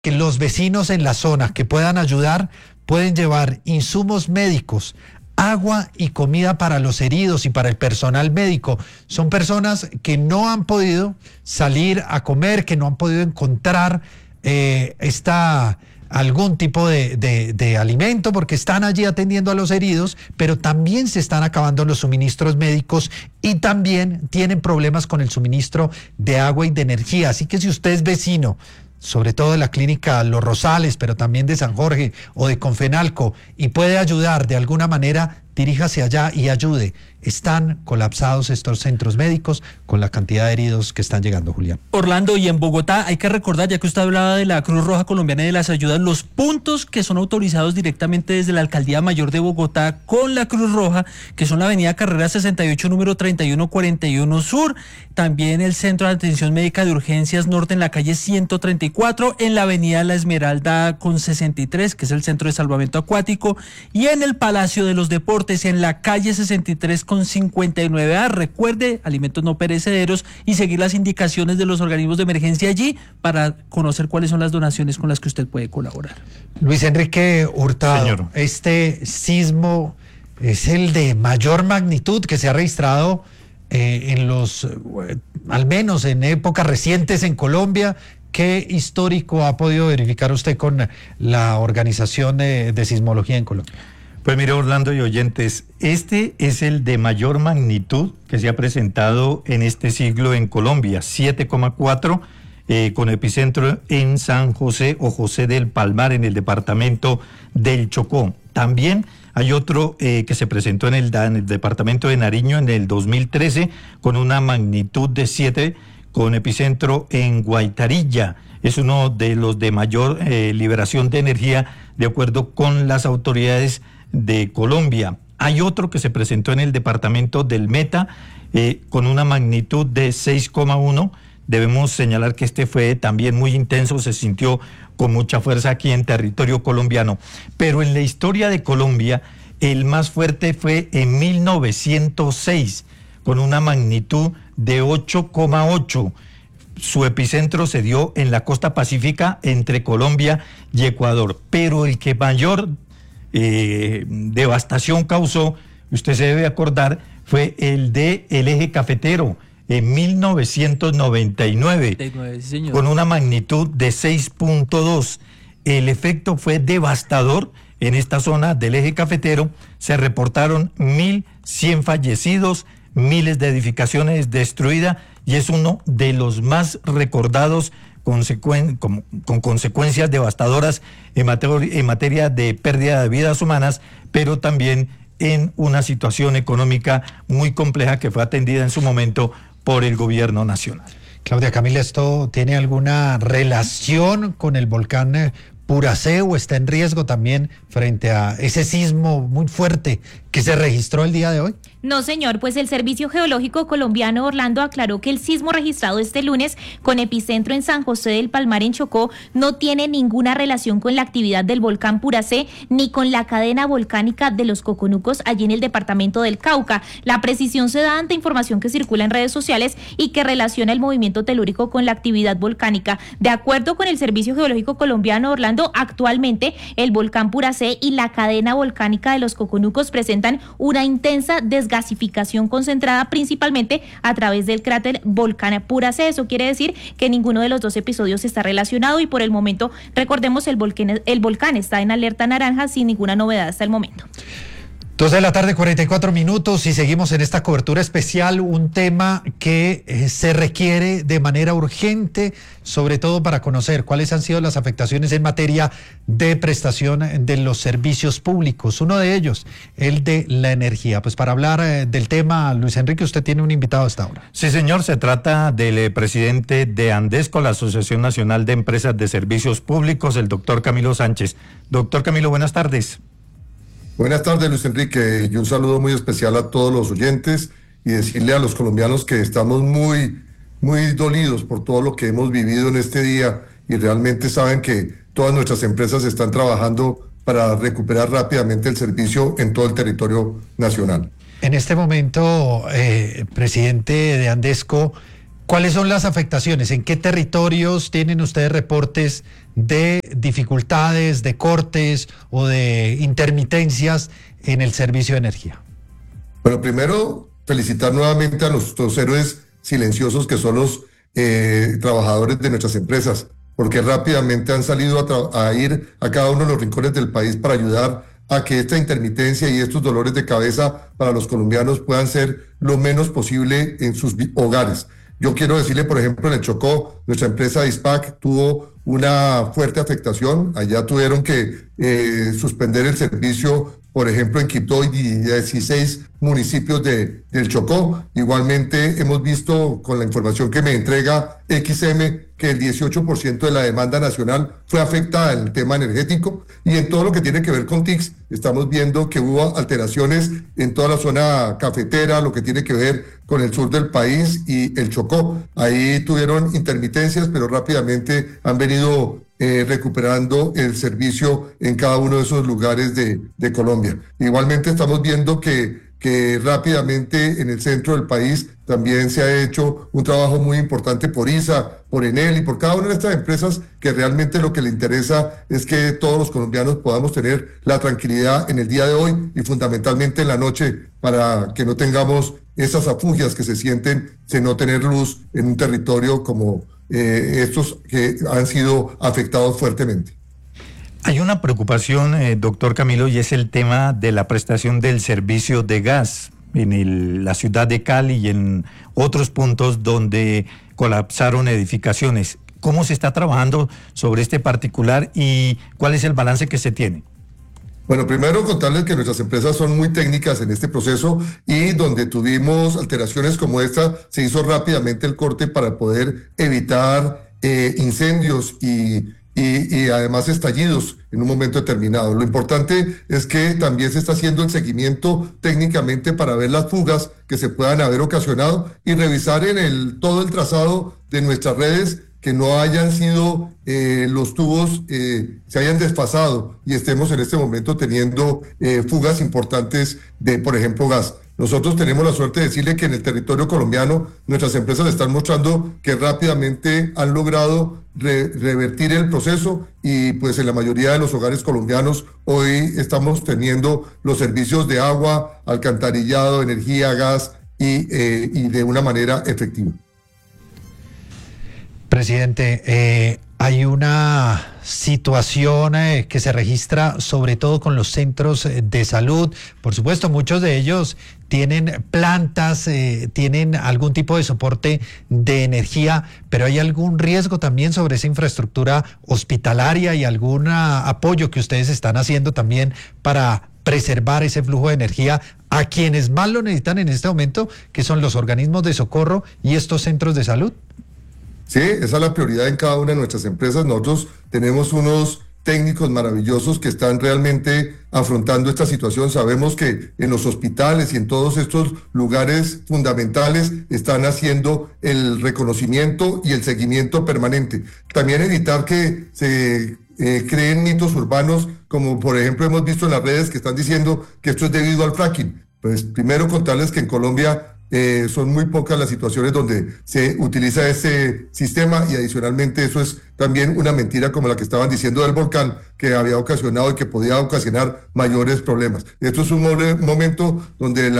que los vecinos en la zona que puedan ayudar pueden llevar insumos médicos, agua y comida para los heridos y para el personal médico. Son personas que no han podido salir a comer, que no han podido encontrar algún tipo de alimento porque están allí atendiendo a los heridos, pero también se están acabando los suministros médicos y también tienen problemas con el suministro de agua y de energía. Así que si usted es vecino, sobre todo de la clínica Los Rosales, pero también de San Jorge o de Confenalco, y puede ayudar de alguna manera, diríjase allá y ayude. Están colapsados estos centros médicos con la cantidad de heridos que están llegando, Julián. Orlando, y en Bogotá hay que recordar, ya que usted hablaba de la Cruz Roja Colombiana y de las ayudas, los puntos que son autorizados directamente desde la Alcaldía Mayor de Bogotá con la Cruz Roja, que son la avenida Carrera 68, número 3141 Sur, también el Centro de Atención Médica de Urgencias Norte en la calle 134, en la avenida La Esmeralda con 63, que es el Centro de Salvamento Acuático, y en el Palacio de los Deportes, en la calle 63 con 59A. Recuerde, alimentos no perecederos y seguir las indicaciones de los organismos de emergencia allí para conocer cuáles son las donaciones con las que usted puede colaborar. Luis Enrique Hurtado, señor, este sismo es el de mayor magnitud que se ha registrado al menos en épocas recientes en Colombia. ¿Qué histórico ha podido verificar usted con la Organización de Sismología en Colombia? Pues mire, Orlando y oyentes, este es el de mayor magnitud que se ha presentado en este siglo en Colombia, 7,4, con epicentro en San José o José del Palmar, en el departamento del Chocó. También hay otro que se presentó en el departamento de Nariño en el 2013, con una magnitud de 7, con epicentro en Guaitarilla. Es uno de los de mayor liberación de energía, de acuerdo con las autoridades de Colombia. Hay otro que se presentó en el departamento del Meta, con una magnitud de 6,1. Debemos señalar que este fue también muy intenso, se sintió con mucha fuerza aquí en territorio colombiano. Pero en la historia de Colombia, el más fuerte fue en 1906, con una magnitud de 8,8. Su epicentro se dio en la costa pacífica entre Colombia y Ecuador. Pero el que mayor devastación causó, usted se debe acordar, fue el de el eje cafetero en 1999, sí, con una magnitud de 6,2. El efecto fue devastador en esta zona del eje cafetero. Se reportaron 1.100 fallecidos, miles de edificaciones destruidas, y es uno de los más recordados con consecuencias devastadoras en materia de pérdida de vidas humanas, pero también en una situación económica muy compleja que fue atendida en su momento por el gobierno nacional. Claudia Camila, ¿esto tiene alguna relación con el volcán Puracé o está en riesgo también frente a ese sismo muy fuerte que se registró el día de hoy? No, señor, pues el Servicio Geológico Colombiano, Orlando, aclaró que el sismo registrado este lunes con epicentro en San José del Palmar, en Chocó, no tiene ninguna relación con la actividad del volcán Puracé ni con la cadena volcánica de los Coconucos allí en el departamento del Cauca. La precisión se da ante información que circula en redes sociales y que relaciona el movimiento telúrico con la actividad volcánica. De acuerdo con el Servicio Geológico Colombiano, Orlando, actualmente el volcán Puracé y la cadena volcánica de los Coconucos presentan una intensa desgasificación concentrada principalmente a través del cráter volcán Puracé. Eso quiere decir que ninguno de los dos episodios está relacionado y por el momento, recordemos, el volcán está en alerta naranja sin ninguna novedad hasta el momento. 2:44 p.m. y seguimos en esta cobertura especial, un tema que se requiere de manera urgente, sobre todo para conocer cuáles han sido las afectaciones en materia de prestación de los servicios públicos. Uno de ellos, el de la energía. Pues para hablar del tema, Luis Enrique, usted tiene un invitado hasta ahora. Sí, señor, se trata del presidente de Andesco, la Asociación Nacional de Empresas de Servicios Públicos, el doctor Camilo Sánchez. Doctor Camilo, buenas tardes. Buenas tardes, Luis Enrique, y un saludo muy especial a todos los oyentes y decirle a los colombianos que estamos muy dolidos por todo lo que hemos vivido en este día y realmente saben que todas nuestras empresas están trabajando para recuperar rápidamente el servicio en todo el territorio nacional. En este momento, presidente de Andesco, ¿Cuáles son las afectaciones? ¿En qué territorios tienen ustedes reportes de dificultades, de cortes o de intermitencias en el servicio de energía? Bueno, primero, felicitar nuevamente a nuestros héroes silenciosos que son los trabajadores de nuestras empresas, porque rápidamente han salido a ir a cada uno de los rincones del país para ayudar a que esta intermitencia y estos dolores de cabeza para los colombianos puedan ser lo menos posible en sus hogares. Yo quiero decirle, por ejemplo, en el Chocó, nuestra empresa Dispac tuvo una fuerte afectación. Allá tuvieron que suspender el servicio, por ejemplo, en Quibdó y 16 municipios del Chocó. Igualmente, hemos visto con la información que me entrega XM que el 18% de la demanda nacional fue afectada en el tema energético, y en todo lo que tiene que ver con TICS, estamos viendo que hubo alteraciones en toda la zona cafetera, lo que tiene que ver con el sur del país y el Chocó. Ahí tuvieron intermitencias, pero rápidamente han venido recuperando el servicio en cada uno de esos lugares de Colombia. Igualmente estamos viendo que rápidamente en el centro del país también se ha hecho un trabajo muy importante por ISA, por Enel y por cada una de estas empresas, que realmente lo que le interesa es que todos los colombianos podamos tener la tranquilidad en el día de hoy y fundamentalmente en la noche, para que no tengamos esas afugias que se sienten de no tener luz en un territorio como estos que han sido afectados fuertemente. Hay una preocupación, doctor Camilo, y es el tema de la prestación del servicio de gas en la ciudad de Cali y en otros puntos donde colapsaron edificaciones. ¿Cómo se está trabajando sobre este particular y cuál es el balance que se tiene? Bueno, primero contarles que nuestras empresas son muy técnicas en este proceso, y donde tuvimos alteraciones como esta, se hizo rápidamente el corte para poder evitar incendios y además estallidos en un momento determinado. Lo importante es que también se está haciendo el seguimiento técnicamente para ver las fugas que se puedan haber ocasionado y revisar en todo el trazado de nuestras redes que no hayan sido los tubos, se hayan desfasado y estemos en este momento teniendo fugas importantes de, por ejemplo, gas. Nosotros tenemos la suerte de decirle que en el territorio colombiano nuestras empresas están mostrando que rápidamente han logrado revertir el proceso, y pues en la mayoría de los hogares colombianos hoy estamos teniendo los servicios de agua, alcantarillado, energía, gas y de una manera efectiva. Presidente, hay una situación que se registra sobre todo con los centros de salud. Por supuesto, muchos de ellos tienen plantas, tienen algún tipo de soporte de energía, pero hay algún riesgo también sobre esa infraestructura hospitalaria y algún apoyo que ustedes están haciendo también para preservar ese flujo de energía a quienes más lo necesitan en este momento, que son los organismos de socorro y estos centros de salud. Sí, esa es la prioridad en cada una de nuestras empresas. Nosotros tenemos unos técnicos maravillosos que están realmente afrontando esta situación. Sabemos que en los hospitales y en todos estos lugares fundamentales están haciendo el reconocimiento y el seguimiento permanente. También evitar que se creen mitos urbanos, como por ejemplo hemos visto en las redes que están diciendo que esto es debido al fracking. Pues primero contarles que en Colombia son muy pocas las situaciones donde se utiliza ese sistema, y adicionalmente eso es también una mentira como la que estaban diciendo del volcán, que había ocasionado y que podía ocasionar mayores problemas. Esto es un momento donde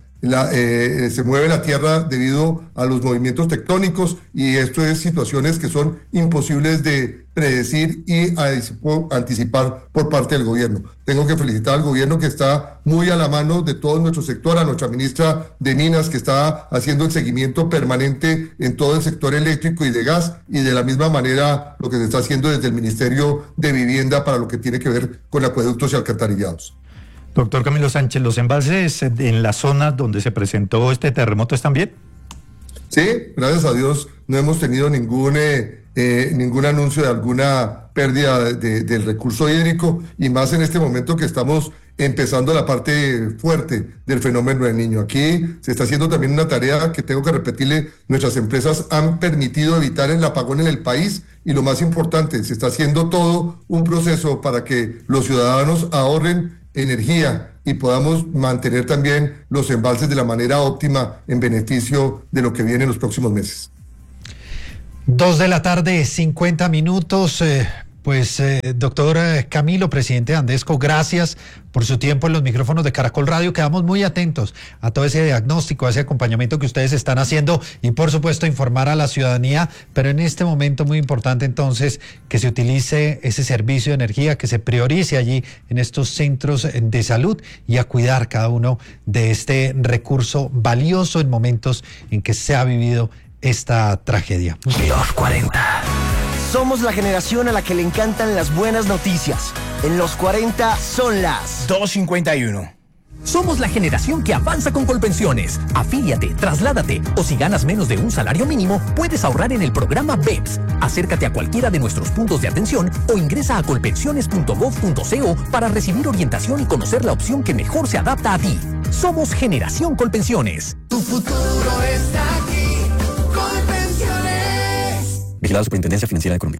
se mueve la tierra debido a los movimientos tectónicos, y esto es situaciones que son imposibles de predecir y anticipar por parte del gobierno. Tengo que felicitar al gobierno, que está muy a la mano de todo nuestro sector, a nuestra ministra de Minas, que está haciendo el seguimiento permanente en todo el sector eléctrico y de gas, y de la misma manera lo que se está haciendo desde el Ministerio de Vivienda para lo que tiene que ver con acueductos y alcantarillados. Doctor Camilo Sánchez, ¿los embalses en las zonas donde se presentó este terremoto están bien? Sí, gracias a Dios no hemos tenido ningún anuncio de alguna pérdida del recurso hídrico, y más en este momento que estamos empezando la parte fuerte del fenómeno del Niño. Aquí se está haciendo también una tarea que tengo que repetirle: nuestras empresas han permitido evitar el apagón en el país, y lo más importante, se está haciendo todo un proceso para que los ciudadanos ahorren energía y podamos mantener también los embalses de la manera óptima en beneficio de lo que viene en los próximos meses. 2:50 p.m. Doctor Camilo, presidente de Andesco, gracias por su tiempo en los micrófonos de Caracol Radio. Quedamos muy atentos a todo ese diagnóstico, a ese acompañamiento que ustedes están haciendo y, por supuesto, informar a la ciudadanía. Pero en este momento muy importante, entonces, que se utilice ese servicio de energía, que se priorice allí en estos centros de salud y a cuidar cada uno de este recurso valioso en momentos en que se ha vivido esta tragedia. Los 40. Somos la generación a la que le encantan las buenas noticias. En los 40 son las 2:51. Somos la generación que avanza con Colpensiones. Afíliate, trasládate o si ganas menos de un salario mínimo, puedes ahorrar en el programa BEPS. Acércate a cualquiera de nuestros puntos de atención o ingresa a colpensiones.gov.co para recibir orientación y conocer la opción que mejor se adapta a ti. Somos Generación Colpensiones. Tu futuro está aquí. Colpensiones. Vigilado Superintendencia Financiera de Colombia.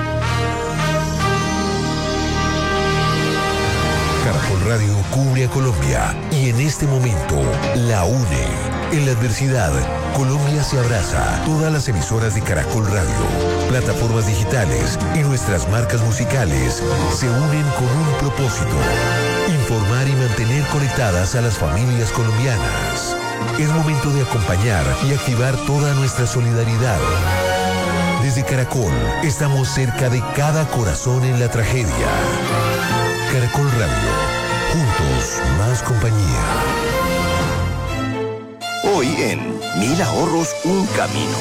Caracol Radio cubre a Colombia y en este momento la une. En la adversidad, Colombia se abraza. Todas las emisoras de Caracol Radio, plataformas digitales y nuestras marcas musicales se unen con un propósito: informar y mantener conectadas a las familias colombianas. Es momento de acompañar y activar toda nuestra solidaridad. Desde Caracol, estamos cerca de cada corazón en la tragedia. Caracol Radio, juntos, más compañía. Hoy en 1000 ahorros, un camino.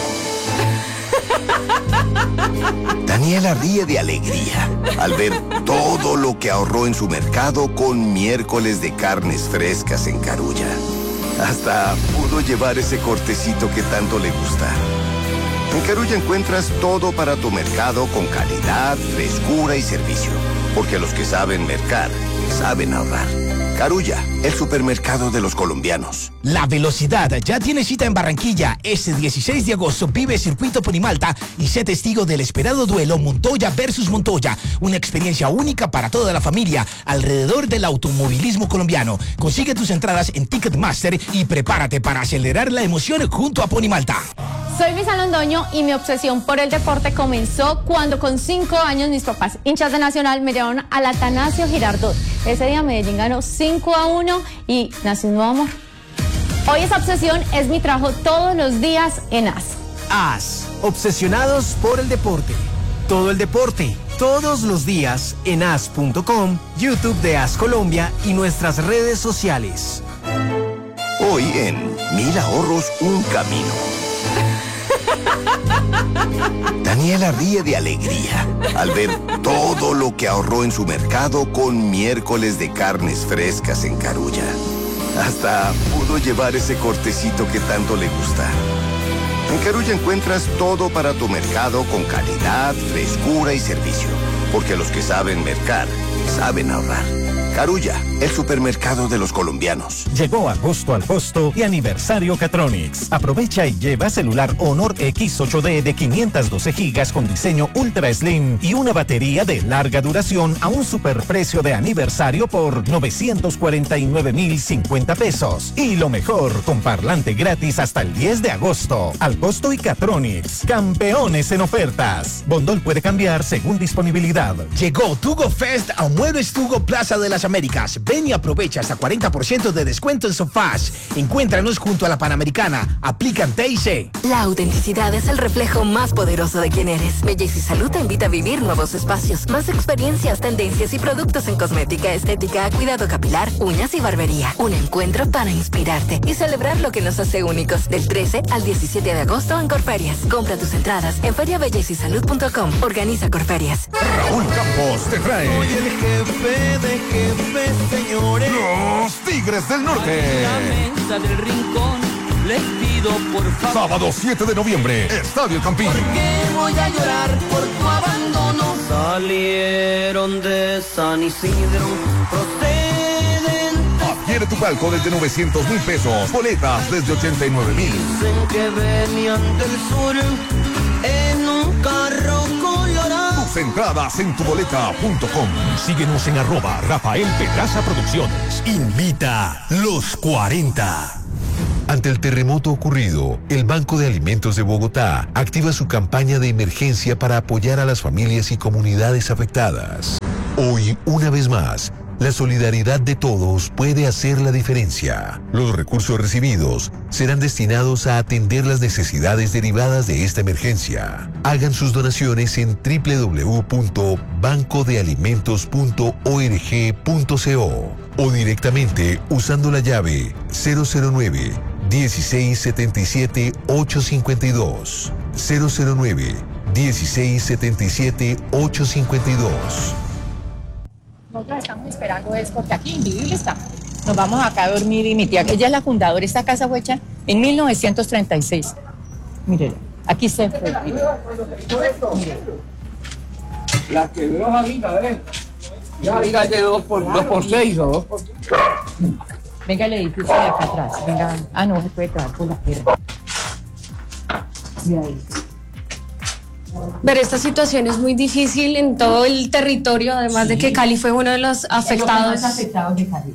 Daniela ríe de alegría al ver todo lo que ahorró en su mercado con miércoles de carnes frescas en Carulla. Hasta pudo llevar ese cortecito que tanto le gusta. En Carulla encuentras todo para tu mercado con calidad, frescura y servicio. Porque los que saben mercar, saben ahorrar. Carulla, el supermercado de los colombianos. La velocidad ya tiene cita en Barranquilla. Este 16 de agosto vive Circuito Ponimalta y sé testigo del esperado duelo Montoya versus Montoya. Una experiencia única para toda la familia alrededor del automovilismo colombiano. Consigue tus entradas en Ticketmaster y prepárate para acelerar la emoción junto a Ponimalta. Soy Misa Londoño y mi obsesión por el deporte comenzó cuando con 5 años mis papás, hinchas de Nacional, me llevaron al Atanasio Girardot. Ese día Medellín ganó 5-1 y nació un nuevo amor. Hoy esa obsesión es mi trabajo todos los días en AS. AS, obsesionados por el deporte. Todo el deporte, todos los días en as.com, YouTube de AS Colombia y nuestras redes sociales. Hoy en 1000 ahorros, un camino. Daniela ríe de alegría al ver todo lo que ahorró en su mercado con miércoles de carnes frescas en Carulla. Hasta pudo llevar ese cortecito que tanto le gusta. En Carulla encuentras todo para tu mercado con calidad, frescura y servicio. Porque los que saben mercar, saben ahorrar. Carulla, el supermercado de los colombianos. Llegó agosto al costo y aniversario Catronics. Aprovecha y lleva celular Honor X8D de 512 gigas con diseño Ultra Slim y una batería de larga duración a un superprecio de aniversario por 949.050 pesos. Y lo mejor, con parlante gratis hasta el 10 de agosto. Al costo y Catronics, campeones en ofertas. Bondol puede cambiar según disponibilidad. Llegó Tugo Fest a Muebles Tugo Plaza de las Américas. Ven y aprovecha hasta 40% de descuento en sofás. Encuéntranos junto a la Panamericana. Aplican TIC. La autenticidad es el reflejo más poderoso de quién eres. Belleza y Salud te invita a vivir nuevos espacios, más experiencias, tendencias y productos en cosmética, estética, cuidado capilar, uñas y barbería. Un encuentro para inspirarte y celebrar lo que nos hace únicos. Del 13 al 17 de agosto en Corferias. Compra tus entradas en feriabellezysalud.com. Organiza Corferias. Raúl Campos te trae. Soy el jefe de jefes, señores. Los Tigres del Norte. La mesa del rincón, les pido por favor. Sábado 7 de noviembre, Estadio Campín. ¿Por qué voy a llorar por tu abandono? Salieron de San Isidro, proceden. Adquiere tu palco desde 900.000 pesos. Boletas desde 89.000. Dicen que venían del sur en un carro colorado. Tus entradas en tuboleta.com. Síguenos en @Rafael Pedraza Producciones. Invita los 40. Ante el terremoto ocurrido, el Banco de Alimentos de Bogotá activa su campaña de emergencia para apoyar a las familias y comunidades afectadas. Hoy, una vez más, la solidaridad de todos puede hacer la diferencia. Los recursos recibidos serán destinados a atender las necesidades derivadas de esta emergencia. Hagan sus donaciones en www.bancodealimentos.org.co o directamente usando la llave 009 1677 852 009 1677 852. Nosotros estamos esperando es porque aquí invivible está. Nos vamos acá a dormir y mi tía, ella es la fundadora, esta casa fue hecha en 1936. Mire, aquí se fue. La que veo a amiga, ya diga de 2x6 o 2x... Venga el edificio de acá atrás, venga. Ah, no, se puede traer por la tierra. Y ahí. Ver esta situación es muy difícil en todo el territorio, además de que Cali fue uno de los afectados. De Cali.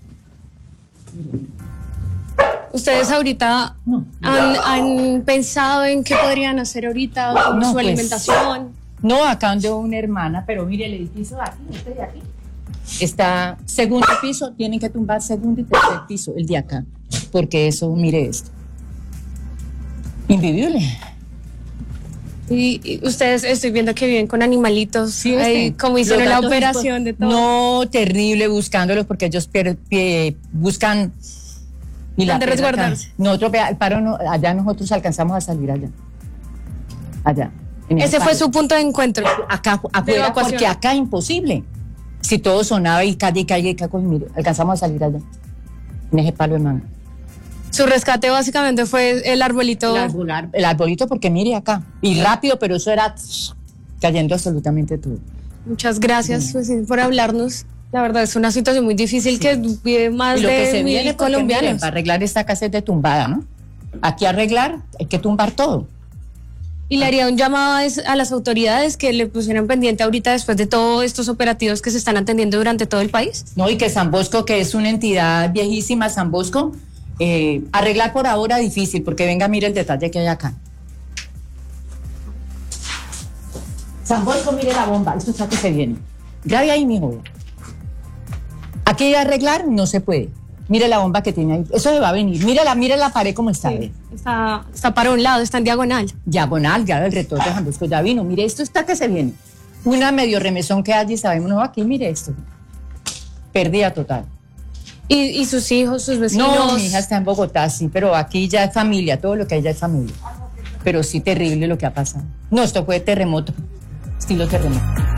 ¿Ustedes ahorita han pensado en qué podrían hacer ahorita con su alimentación? No, acá donde una hermana, pero mire el edificio de aquí, este de aquí. Está segundo piso, tienen que tumbar segundo y tercer piso, el de acá, porque eso, mire esto. Invivible. Y ustedes, estoy viendo que viven con animalitos, sí, como hicieron la operación de todo. No, terrible buscándolos porque ellos buscan... ¿Dónde resguardarse? Nosotros, allá nosotros alcanzamos a salir allá. Ese fue su punto de encuentro. Acá afuera, porque acá imposible. Si todo sonaba y calle, mire, alcanzamos a salir allá, en ese palo de mango. Su rescate básicamente fue el arbolito. El arbolito, porque mire acá, y rápido, pero eso era cayendo absolutamente todo. Muchas gracias por hablarnos. La verdad es una situación muy difícil que vive más de 1.000 colombianos. Para arreglar esta casa es de tumbada, ¿no? Aquí arreglar, hay que tumbar todo. Y le haría un llamado a las autoridades que le pusieran pendiente ahorita después de todos estos operativos que se están atendiendo durante todo el país. No, y que San Bosco, que es una entidad viejísima, San Bosco, arreglar por ahora difícil, porque venga, mire el detalle que hay acá. San Bosco, mire la bomba, esto está que se viene. Grabe ahí, mijo. Aquí arreglar no se puede. Mire la bomba que tiene ahí. Eso se va a venir. Mire la pared como está. Sí, está para un lado, está en diagonal. Diagonal, ya el retorno de San Bosco ya vino. Mire, esto está que se viene. Una medio remesón que hay y sabemos, no, aquí, mire esto. Pérdida total. ¿Y sus hijos, sus vecinos? No, mi hija está en Bogotá, sí, pero aquí ya es familia, todo lo que hay ya es familia. Pero sí, terrible lo que ha pasado. No, esto fue terremoto, estilo terremoto.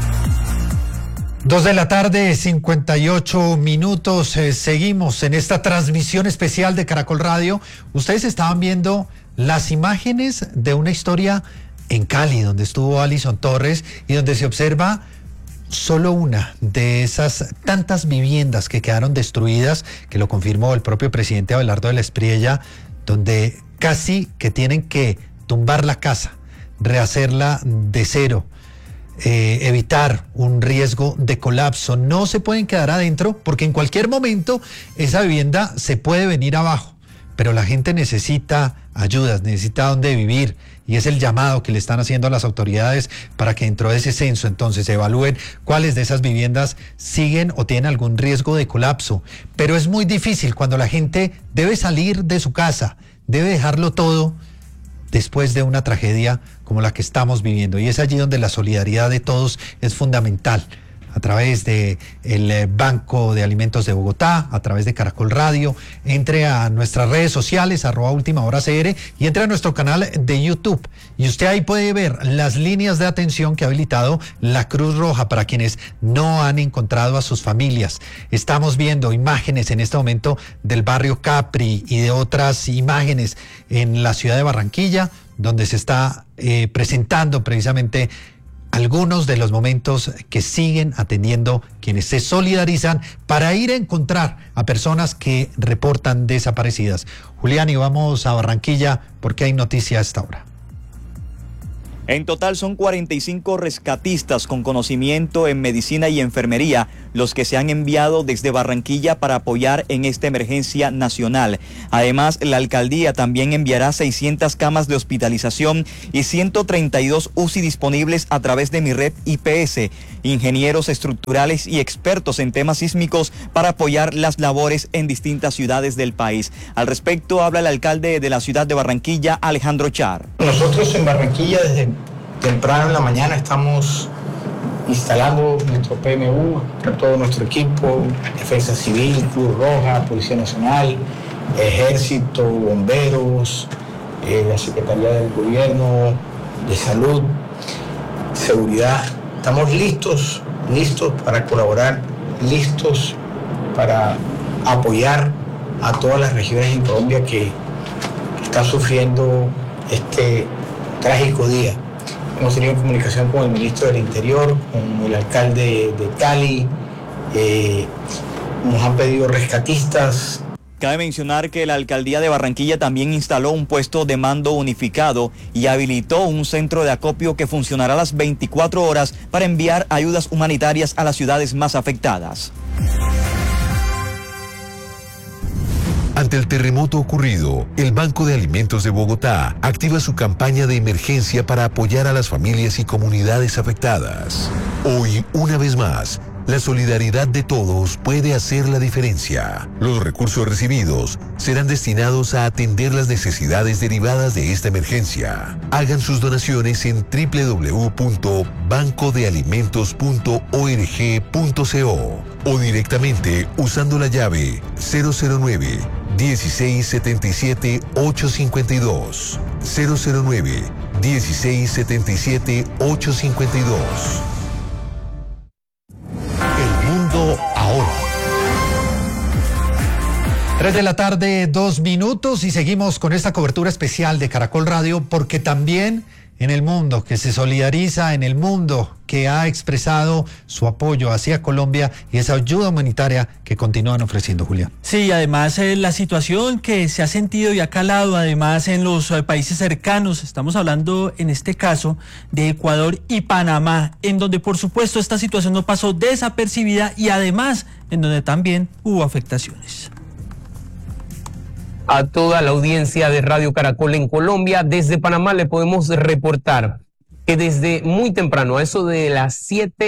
2:58 p.m. Seguimos en esta transmisión especial de Caracol Radio. Ustedes estaban viendo las imágenes de una historia en Cali, donde estuvo Alison Torres y donde se observa solo una de esas tantas viviendas que quedaron destruidas, que lo confirmó el propio presidente Abelardo de la Espriella, donde casi que tienen que tumbar la casa, rehacerla de cero. Evitar un riesgo de colapso. No se pueden quedar adentro porque en cualquier momento esa vivienda se puede venir abajo, pero la gente necesita ayudas, necesita dónde vivir, y es el llamado que le están haciendo a las autoridades para que dentro de ese censo entonces evalúen cuáles de esas viviendas siguen o tienen algún riesgo de colapso. Pero es muy difícil cuando la gente debe salir de su casa, debe dejarlo todo después de una tragedia como la que estamos viviendo, y es allí donde la solidaridad de todos es fundamental, a través de el Banco de Alimentos de Bogotá, a través de Caracol Radio. Entre a nuestras redes sociales, @ultimahoracr, y entre a nuestro canal de YouTube, y usted ahí puede ver las líneas de atención que ha habilitado la Cruz Roja para quienes no han encontrado a sus familias. Estamos viendo imágenes en este momento del barrio Capri y de otras imágenes en la ciudad de Barranquilla, donde se está presentando precisamente algunos de los momentos que siguen atendiendo quienes se solidarizan para ir a encontrar a personas que reportan desaparecidas. Julián, y vamos a Barranquilla porque hay noticia a esta hora. En total son 45 rescatistas con conocimiento en medicina y enfermería los que se han enviado desde Barranquilla para apoyar en esta emergencia nacional. Además, la alcaldía también enviará 600 camas de hospitalización y 132 UCI disponibles a través de Mi Red IPS, ingenieros estructurales y expertos en temas sísmicos para apoyar las labores en distintas ciudades del país. Al respecto, habla el alcalde de la ciudad de Barranquilla, Alejandro Char. Nosotros en Barranquilla desde temprano en la mañana estamos instalando nuestro PMU, todo nuestro equipo, Defensa Civil, Cruz Roja, Policía Nacional, Ejército, Bomberos, la Secretaría del Gobierno, de Salud, Seguridad. Estamos listos para colaborar, listos para apoyar a todas las regiones en Colombia que están sufriendo este trágico día. Hemos tenido comunicación con el ministro del Interior, con el alcalde de Cali, nos han pedido rescatistas. Cabe mencionar que la alcaldía de Barranquilla también instaló un puesto de mando unificado y habilitó un centro de acopio que funcionará las 24 horas para enviar ayudas humanitarias a las ciudades más afectadas. Ante el terremoto ocurrido, el Banco de Alimentos de Bogotá activa su campaña de emergencia para apoyar a las familias y comunidades afectadas. Hoy, una vez más, la solidaridad de todos puede hacer la diferencia. Los recursos recibidos serán destinados a atender las necesidades derivadas de esta emergencia. Hagan sus donaciones en www.bancodealimentos.org.co o directamente usando la llave 009 1677 852 009 1677 852. Ahora. 3 de la tarde, 2 minutos y seguimos con esta cobertura especial de Caracol Radio porque también en el mundo que se solidariza, en el mundo que ha expresado su apoyo hacia Colombia y esa ayuda humanitaria que continúan ofreciendo, Julián. Sí, además la situación que se ha sentido y ha calado además en los países cercanos, estamos hablando en este caso de Ecuador y Panamá, en donde por supuesto esta situación no pasó desapercibida y además en donde también hubo afectaciones. A toda la audiencia de Radio Caracol en Colombia, desde Panamá le podemos reportar que desde muy temprano, a eso de las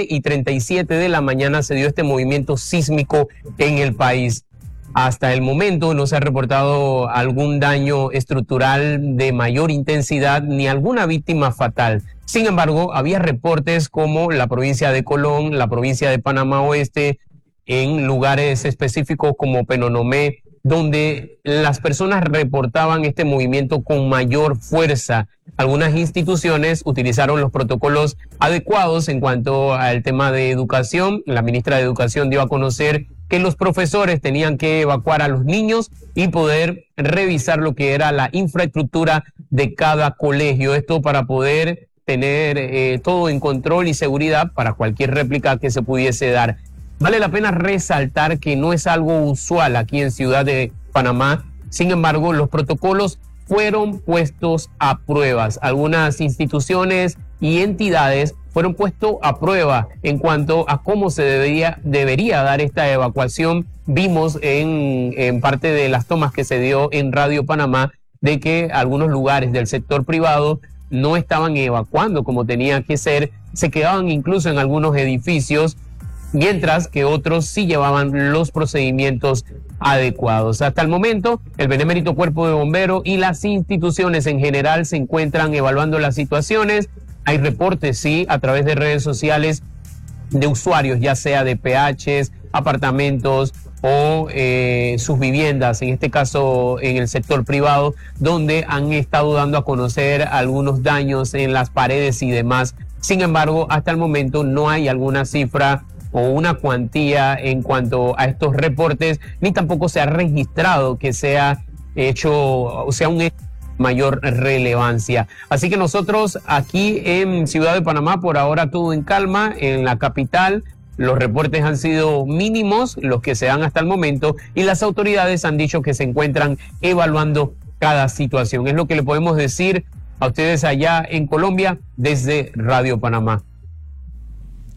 7:37 de la mañana, se dio este movimiento sísmico en el país. Hasta el momento no se ha reportado algún daño estructural de mayor intensidad ni alguna víctima fatal. Sin embargo, había reportes como la provincia de Colón, la provincia de Panamá Oeste, en lugares específicos como Penonomé, donde las personas reportaban este movimiento con mayor fuerza. Algunas instituciones utilizaron los protocolos adecuados en cuanto al tema de educación. La ministra de Educación dio a conocer que los profesores tenían que evacuar a los niños y poder revisar lo que era la infraestructura de cada colegio. Esto para poder tener todo en control y seguridad para cualquier réplica que se pudiese dar. Vale la pena resaltar que no es algo usual aquí en Ciudad de Panamá. Sin embargo, los protocolos fueron puestos a pruebas. Algunas instituciones y entidades fueron puestos a prueba en cuanto a cómo se debería dar esta evacuación. Vimos en parte de las tomas que se dio en Radio Panamá de que algunos lugares del sector privado no estaban evacuando como tenía que ser. Se quedaban incluso en algunos edificios, mientras que otros sí llevaban los procedimientos adecuados. Hasta el momento, el Benemérito Cuerpo de Bomberos y las instituciones en general se encuentran evaluando las situaciones. Hay reportes, sí, a través de redes sociales de usuarios, ya sea de PHs, apartamentos o sus viviendas, en este caso en el sector privado, donde han estado dando a conocer algunos daños en las paredes y demás. Sin embargo, hasta el momento no hay alguna cifra o una cuantía en cuanto a estos reportes, ni tampoco se ha registrado que sea hecho, o sea, un hecho de mayor relevancia. Así que nosotros aquí en Ciudad de Panamá, por ahora todo en calma, en la capital, los reportes han sido mínimos, los que se dan hasta el momento, y las autoridades han dicho que se encuentran evaluando cada situación. Es lo que le podemos decir a ustedes allá en Colombia desde Radio Panamá.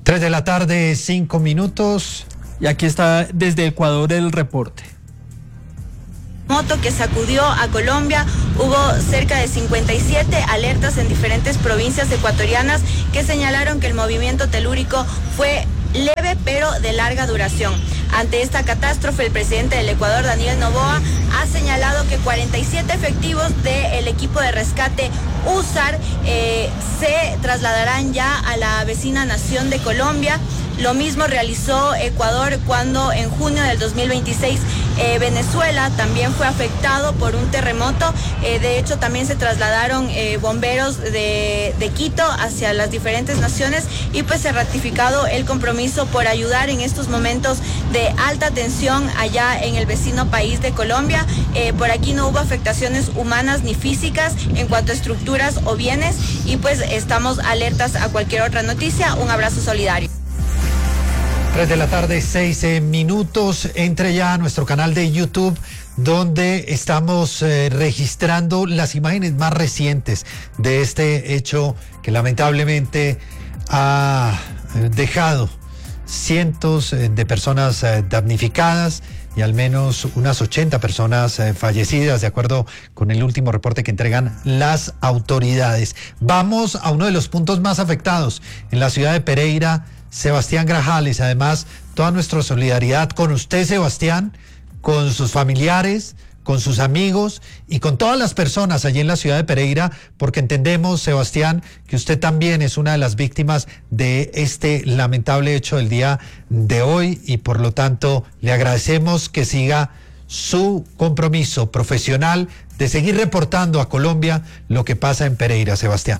3 de la tarde, 5 minutos. Y aquí está desde Ecuador el reporte. Moto que sacudió a Colombia, hubo cerca de 57 alertas en diferentes provincias ecuatorianas que señalaron que el movimiento telúrico fue leve pero de larga duración. Ante esta catástrofe, el presidente del Ecuador, Daniel Noboa, ha señalado que 47 efectivos del equipo de rescate USAR se trasladarán ya a la vecina nación de Colombia. Lo mismo realizó Ecuador cuando en junio del 2026 Venezuela también fue afectado por un terremoto. De hecho, también se trasladaron bomberos de Quito hacia las diferentes naciones y pues se ha ratificado el compromiso por ayudar en estos momentos de alta tensión allá en el vecino país de Colombia. Por aquí no hubo afectaciones humanas ni físicas en cuanto a estructuras o bienes y pues estamos alertas a cualquier otra noticia. Un abrazo solidario. 3 de la tarde, 6 minutos. Entre ya a nuestro canal de YouTube, donde estamos registrando las imágenes más recientes de este hecho que lamentablemente ha dejado cientos de personas damnificadas y al menos unas 80 personas fallecidas, de acuerdo con el último reporte que entregan las autoridades. Vamos a uno de los puntos más afectados en la ciudad de Pereira. Sebastián Grajales, además, toda nuestra solidaridad con usted, Sebastián, con sus familiares, con sus amigos y con todas las personas allí en la ciudad de Pereira, porque entendemos, Sebastián, que usted también es una de las víctimas de este lamentable hecho del día de hoy y por lo tanto le agradecemos que siga su compromiso profesional de seguir reportando a Colombia lo que pasa en Pereira, Sebastián.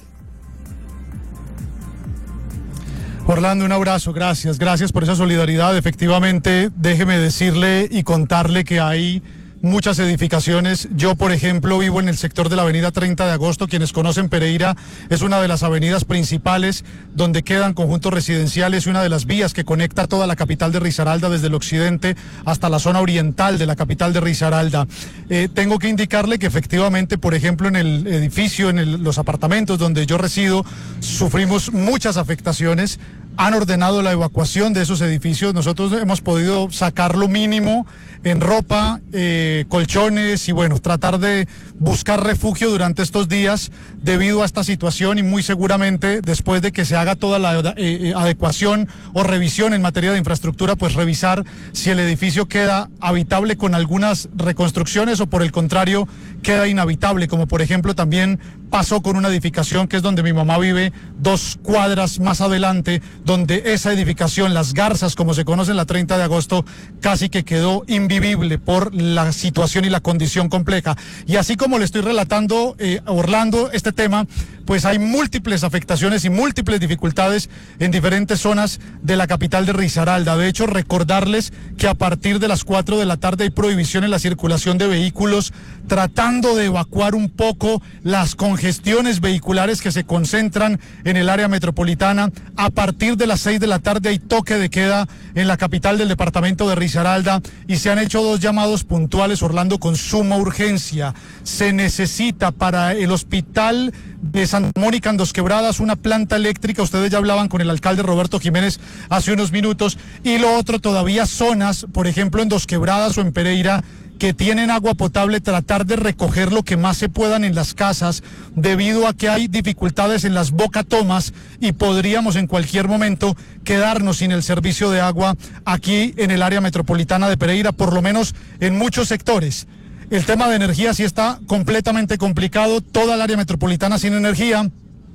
Orlando, un abrazo, gracias por esa solidaridad. Efectivamente, déjeme decirle y contarle que hay muchas edificaciones. Yo, por ejemplo, vivo en el sector de la avenida 30 de agosto. Quienes conocen Pereira, es una de las avenidas principales donde quedan conjuntos residenciales y una de las vías que conecta toda la capital de Risaralda desde el occidente hasta la zona oriental de la capital de Risaralda. Tengo que indicarle que efectivamente, por ejemplo, en el edificio, los apartamentos donde yo resido, sufrimos muchas afectaciones. Han ordenado la evacuación de esos edificios. Nosotros hemos podido sacar lo mínimo en ropa, colchones y bueno, tratar de buscar refugio durante estos días debido a esta situación y muy seguramente después de que se haga toda la adecuación o revisión en materia de infraestructura, pues revisar si el edificio queda habitable con algunas reconstrucciones o por el contrario queda inhabitable, como por ejemplo también pasó con una edificación que es donde mi mamá vive, 2 cuadras más adelante, donde esa edificación, Las Garzas, como se conoce en la 30 de agosto, casi que quedó invivible por la situación y la condición compleja. Y así como le estoy relatando, Orlando, este tema, pues hay múltiples afectaciones y múltiples dificultades en diferentes zonas de la capital de Risaralda. De hecho, recordarles que a partir de las 4 de la tarde hay prohibición en la circulación de vehículos, tratando de evacuar un poco las congestiones vehiculares que se concentran en el área metropolitana. A partir de las 6 de la tarde hay toque de queda en la capital del departamento de Risaralda y se han hecho 2 llamados puntuales, Orlando, con suma urgencia. Se necesita para el hospital de Santa Mónica en Dos Quebradas una planta eléctrica. Ustedes ya hablaban con el alcalde Roberto Jiménez hace unos minutos. Y lo otro, todavía zonas, por ejemplo en Dos Quebradas o en Pereira, que tienen agua potable, tratar de recoger lo que más se puedan en las casas debido a que hay dificultades en las bocatomas y podríamos en cualquier momento quedarnos sin el servicio de agua aquí en el área metropolitana de Pereira, por lo menos en muchos sectores. El tema de energía sí está completamente complicado, toda el área metropolitana sin energía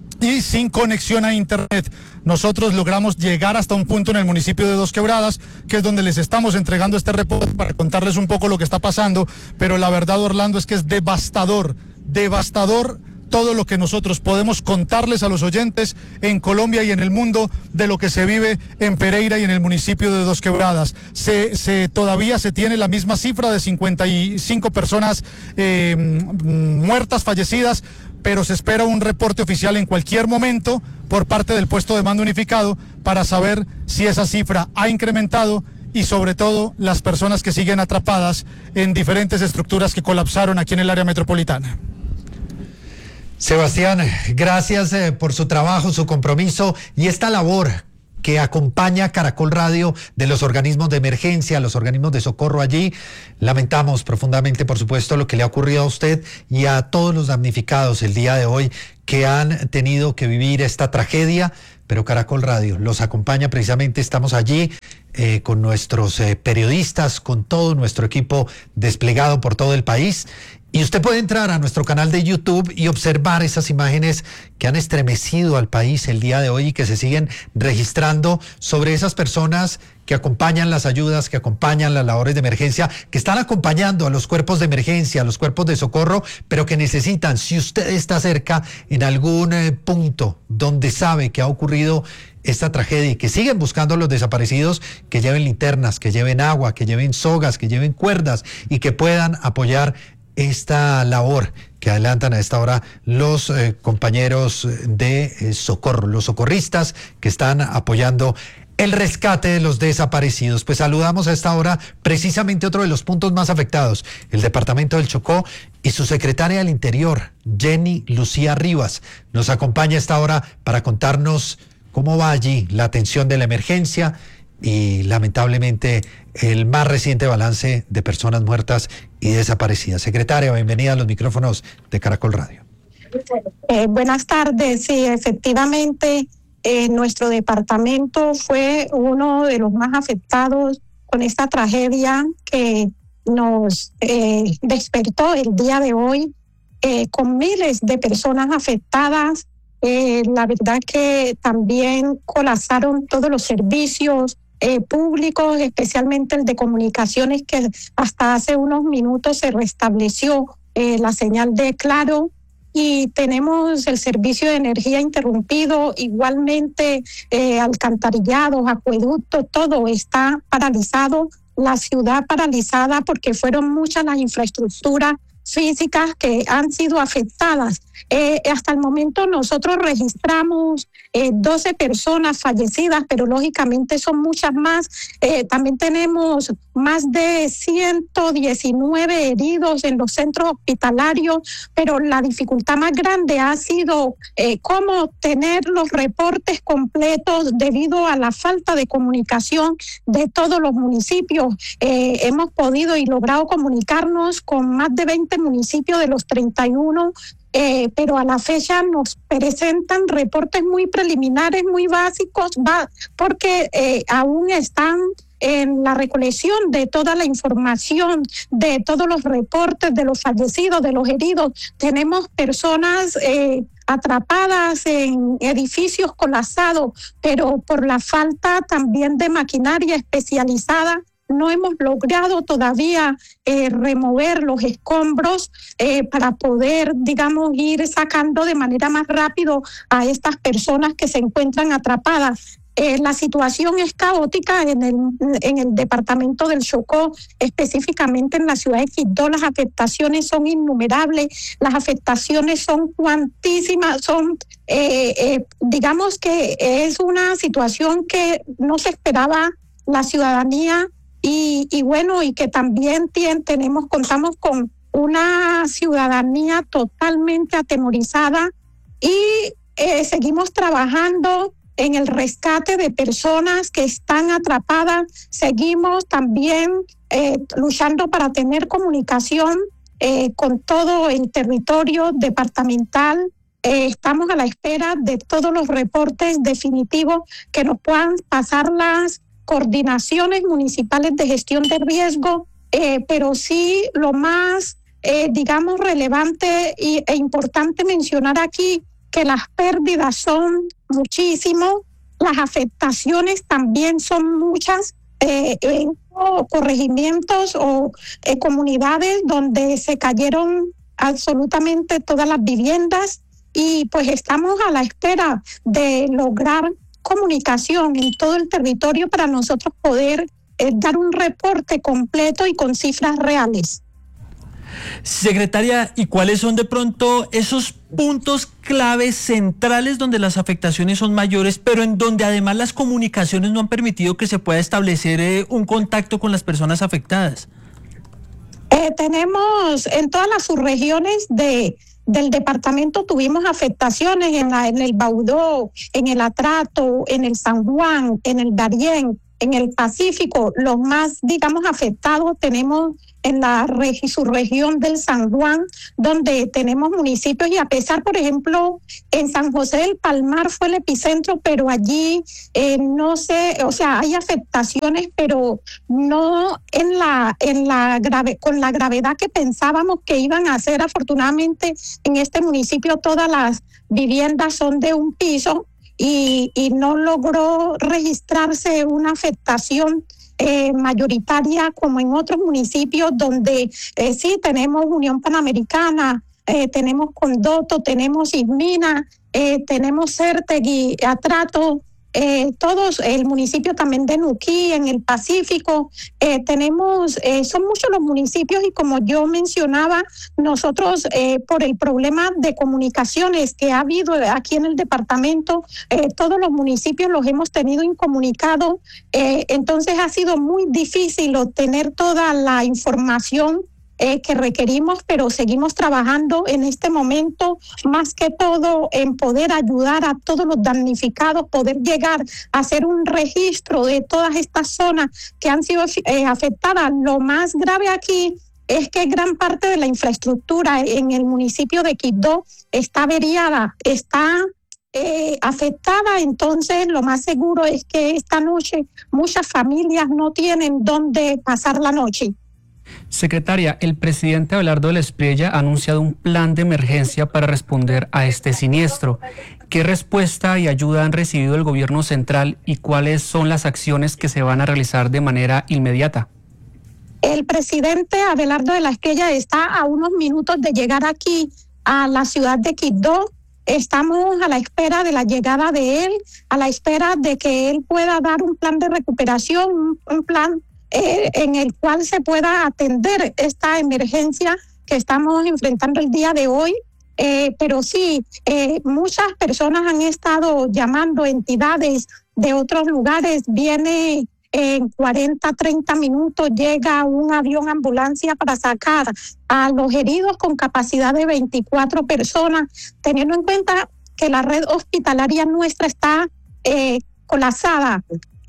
y sin conexión a internet. Nosotros logramos llegar hasta un punto en el municipio de Dos Quebradas, que es donde les estamos entregando este reporte para contarles un poco lo que está pasando, pero la verdad, Orlando, es que es devastador todo lo que nosotros podemos contarles a los oyentes en Colombia y en el mundo de lo que se vive en Pereira y en el municipio de Dos Quebradas. Todavía se tiene la misma cifra de 55 personas muertas, fallecidas, pero se espera un reporte oficial en cualquier momento por parte del puesto de mando unificado para saber si esa cifra ha incrementado y sobre todo las personas que siguen atrapadas en diferentes estructuras que colapsaron aquí en el área metropolitana. Sebastián, gracias por su trabajo, su compromiso y esta labor que acompaña a Caracol Radio de los organismos de emergencia, los organismos de socorro allí. Lamentamos profundamente, por supuesto, lo que le ha ocurrido a usted y a todos los damnificados el día de hoy que han tenido que vivir esta tragedia, pero Caracol Radio los acompaña precisamente, estamos allí con nuestros periodistas, con todo nuestro equipo desplegado por todo el país. Y usted puede entrar a nuestro canal de YouTube y observar esas imágenes que han estremecido al país el día de hoy y que se siguen registrando sobre esas personas que acompañan las ayudas, que acompañan las labores de emergencia, que están acompañando a los cuerpos de emergencia, a los cuerpos de socorro, pero que necesitan, si usted está cerca en algún punto donde sabe que ha ocurrido esta tragedia y que siguen buscando a los desaparecidos, que lleven linternas, que lleven agua, que lleven sogas, que lleven cuerdas y que puedan apoyar esta labor que adelantan a esta hora los compañeros de socorro, los socorristas que están apoyando el rescate de los desaparecidos. Pues saludamos a esta hora precisamente otro de los puntos más afectados, el departamento del Chocó, y su secretaria del Interior, Jenny Lucía Rivas, nos acompaña a esta hora para contarnos cómo va allí la atención de la emergencia y lamentablemente el más reciente balance de personas muertas y desaparecidas. Secretaria, bienvenida a los micrófonos de Caracol Radio. Buenas tardes. Sí, efectivamente, nuestro departamento fue uno de los más afectados con esta tragedia que nos despertó el día de hoy, con miles de personas afectadas. La verdad que también colapsaron todos los servicios públicos, especialmente el de comunicaciones, que hasta hace unos minutos se restableció la señal de Claro, y tenemos el servicio de energía interrumpido, igualmente alcantarillados, acueductos, todo está paralizado, la ciudad paralizada porque fueron muchas las infraestructuras físicas que han sido afectadas. Hasta el momento nosotros registramos 12 personas fallecidas, pero lógicamente son muchas más. También tenemos más de 119 heridos en los centros hospitalarios, pero la dificultad más grande ha sido cómo tener los reportes completos debido a la falta de comunicación de todos los municipios. Hemos podido y logrado comunicarnos con más de 20 municipios de los 31, pero a la fecha nos presentan reportes muy preliminares, muy básicos, porque aún están en la recolección de toda la información, de todos los reportes de los fallecidos, de los heridos. Tenemos personas atrapadas en edificios colapsados, pero por la falta también de maquinaria especializada, no hemos logrado todavía remover los escombros para poder, digamos, ir sacando de manera más rápido a estas personas que se encuentran atrapadas. La situación es caótica en el departamento del Chocó, específicamente en la ciudad de Quibdó. Las afectaciones son innumerables, las afectaciones son cuantísimas, digamos que es una situación que no se esperaba la ciudadanía. Y bueno, y que también contamos con una ciudadanía totalmente atemorizada, y seguimos trabajando en el rescate de personas que están atrapadas. Seguimos también luchando para tener comunicación con todo el territorio departamental. Estamos a la espera de todos los reportes definitivos que nos puedan pasar las coordinaciones municipales de gestión de riesgo, pero sí lo más, digamos, relevante e importante mencionar aquí, que las pérdidas son muchísimas, las afectaciones también son muchas, en corregimientos o comunidades donde se cayeron absolutamente todas las viviendas, y pues estamos a la espera de lograr comunicación en todo el territorio para nosotros poder dar un reporte completo y con cifras reales. Secretaria, ¿y cuáles son de pronto esos puntos claves centrales donde las afectaciones son mayores, pero en donde además las comunicaciones no han permitido que se pueda establecer un contacto con las personas afectadas? Tenemos en todas las subregiones de del departamento tuvimos afectaciones en el Baudó, en el Atrato, en el San Juan, en el Darién, en el Pacífico. Los más, digamos, afectados tenemos en la subregión del San Juan, donde tenemos municipios, y a pesar, por ejemplo, en San José del Palmar fue el epicentro, pero allí no sé, o sea, hay afectaciones, pero no con la gravedad que pensábamos que iban a ser. Afortunadamente, en este municipio todas las viviendas son de un piso y no logró registrarse una afectación mayoritaria como en otros municipios donde sí tenemos Unión Panamericana, tenemos Condoto, tenemos Ismina, tenemos Certegui, Atrato, todos, el municipio también de Nuquí, en el Pacífico, son muchos los municipios, y como yo mencionaba, nosotros por el problema de comunicaciones que ha habido aquí en el departamento, todos los municipios los hemos tenido incomunicados, entonces ha sido muy difícil obtener toda la información que requerimos, pero seguimos trabajando en este momento, más que todo en poder ayudar a todos los damnificados, poder llegar a hacer un registro de todas estas zonas que han sido afectadas. Lo más grave aquí es que gran parte de la infraestructura en el municipio de Quibdó está averiada, está afectada, entonces lo más seguro es que esta noche muchas familias no tienen dónde pasar la noche. Secretaria, el presidente Abelardo del Espriella ha anunciado un plan de emergencia para responder a este siniestro. ¿Qué respuesta y ayuda han recibido el gobierno central y cuáles son las acciones que se van a realizar de manera inmediata? El presidente Abelardo de la Espriella está a unos minutos de llegar aquí a la ciudad de Quibdó. Estamos a la espera de la llegada de él, a la espera de que él pueda dar un plan de recuperación, un plan en el cual se pueda atender esta emergencia que estamos enfrentando el día de hoy. Pero sí, muchas personas han estado llamando, entidades de otros lugares. Viene en 40, 30 minutos, llega un avión ambulancia para sacar a los heridos con capacidad de 24 personas, teniendo en cuenta que la red hospitalaria nuestra está colapsada.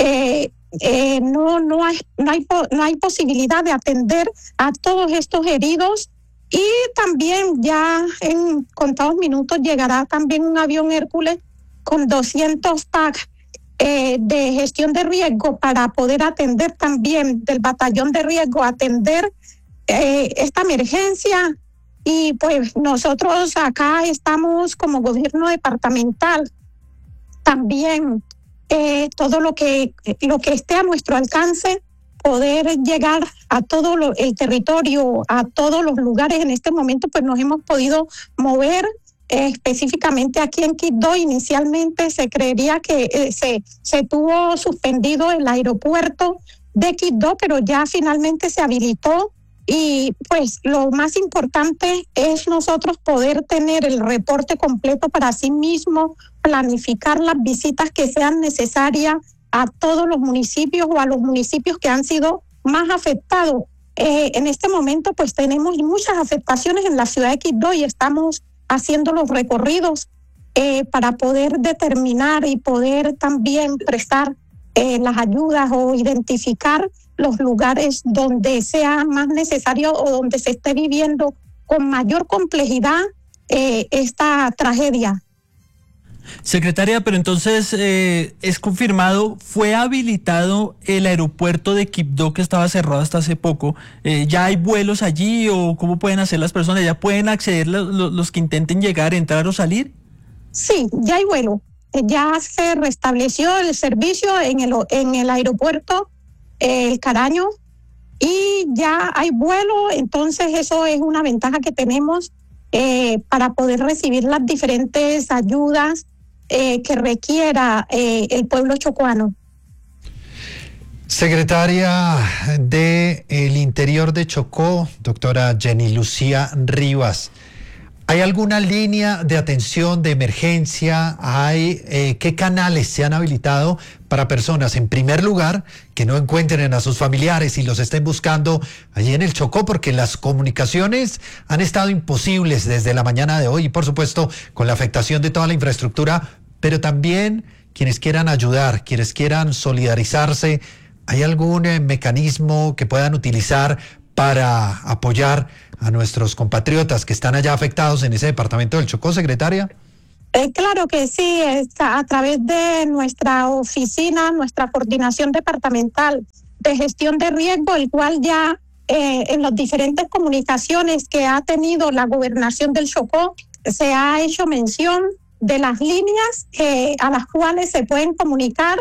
No hay posibilidad de atender a todos estos heridos, y también ya en contados minutos llegará también un avión Hércules con 200 packs de gestión de riesgo para poder atender también del batallón de riesgo, atender esta emergencia. Y pues nosotros acá estamos como gobierno departamental también todo lo que esté a nuestro alcance, poder llegar a todo el territorio, a todos los lugares. En este momento pues nos hemos podido mover específicamente aquí en Quibdó. Inicialmente se creería que se tuvo suspendido el aeropuerto de Quibdó, pero ya finalmente se habilitó. Y pues lo más importante es nosotros poder tener el reporte completo para así mismo planificar las visitas que sean necesarias a todos los municipios o a los municipios que han sido más afectados. En este momento pues tenemos muchas afectaciones en la ciudad de Quibdó y estamos haciendo los recorridos para poder determinar y poder también prestar las ayudas o identificar los lugares donde sea más necesario o donde se esté viviendo con mayor complejidad esta tragedia. Secretaria, pero entonces es confirmado, ¿fue habilitado el aeropuerto de Quibdó que estaba cerrado hasta hace poco? ¿Ya hay vuelos allí o cómo pueden hacer las personas? ¿Ya pueden acceder los que intenten llegar, entrar o salir? Sí, ya hay vuelo. Ya se restableció el servicio en el aeropuerto El Caraño y ya hay vuelo, entonces eso es una ventaja que tenemos para poder recibir las diferentes ayudas que requiera el pueblo chocuano. Secretaria del Interior de Chocó, doctora Jenny Lucía Rivas, ¿Hay alguna línea de atención de emergencia? ¿Qué canales se han habilitado para personas, en primer lugar, que no encuentren a sus familiares y los estén buscando allí en el Chocó? Porque las comunicaciones han estado imposibles desde la mañana de hoy y, por supuesto, con la afectación de toda la infraestructura, pero también quienes quieran ayudar, quienes quieran solidarizarse. ¿Hay algún mecanismo que puedan utilizar para apoyar a nuestros compatriotas que están allá afectados en ese departamento del Chocó, secretaria? Claro que sí, a través de nuestra oficina, nuestra coordinación departamental de gestión de riesgo, el cual ya en las diferentes comunicaciones que ha tenido la gobernación del Chocó, se ha hecho mención de las líneas a las cuales se pueden comunicar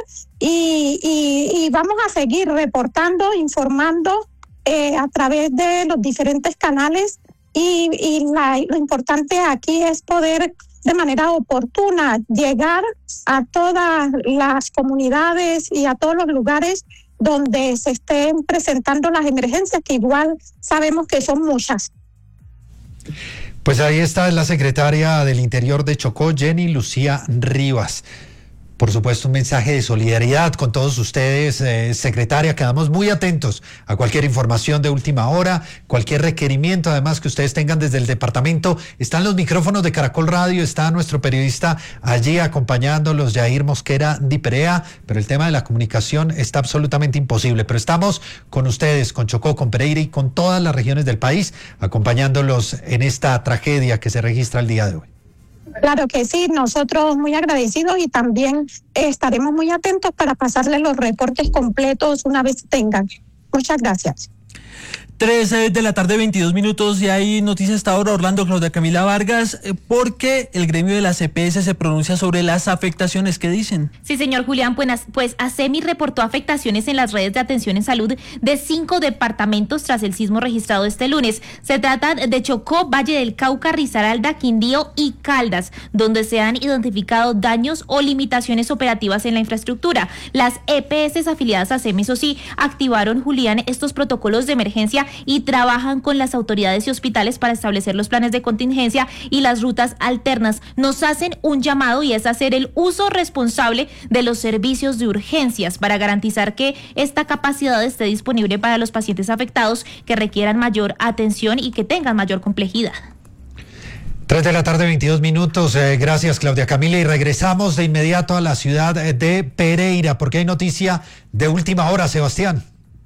y vamos a seguir reportando, informando a través de los diferentes canales y lo importante aquí es poder de manera oportuna llegar a todas las comunidades y a todos los lugares donde se estén presentando las emergencias, que igual sabemos que son muchas. Pues ahí está la secretaria del Interior de Chocó, Jenny Lucía Rivas. Por supuesto, un mensaje de solidaridad con todos ustedes, secretaria. Quedamos muy atentos a cualquier información de última hora, cualquier requerimiento, además, que ustedes tengan desde el departamento. Están los micrófonos de Caracol Radio, está nuestro periodista allí acompañándolos, Jair Mosquera Di Perea, pero el tema de la comunicación está absolutamente imposible. Pero estamos con ustedes, con Chocó, con Pereira y con todas las regiones del país, acompañándolos en esta tragedia que se registra el día de hoy. Claro que sí, nosotros muy agradecidos y también estaremos muy atentos para pasarles los reportes completos una vez tengan. Muchas gracias. 3 de la tarde, 22 minutos, y hay noticias hasta ahora, Orlando, Claudia Camila Vargas, porque el gremio de las EPS se pronuncia sobre las afectaciones. ¿Qué dicen? Sí, señor Julián, pues ASEMI reportó afectaciones en las redes de atención en salud de 5 departamentos tras el sismo registrado este lunes. Se trata de Chocó, Valle del Cauca, Risaralda, Quindío y Caldas, donde se han identificado daños o limitaciones operativas en la infraestructura. Las EPS afiliadas a ASEMI, eso sí, activaron, Julián, estos protocolos de emergencia y trabajan con las autoridades y hospitales para establecer los planes de contingencia y las rutas alternas. Nos hacen un llamado y es hacer el uso responsable de los servicios de urgencias para garantizar que esta capacidad esté disponible para los pacientes afectados que requieran mayor atención y que tengan mayor complejidad. 3 de la tarde, 22 minutos. Gracias, Claudia Camila. Y regresamos de inmediato a la ciudad de Pereira, porque hay noticia de última hora, Sebastián.